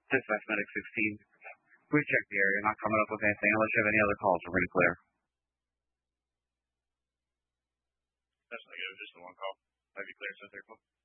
Dispatch Medic 16. We've checked the area, not coming up with anything unless you have any other calls. We're pretty clear. That's negative, just the one call. Have you cleared so 34?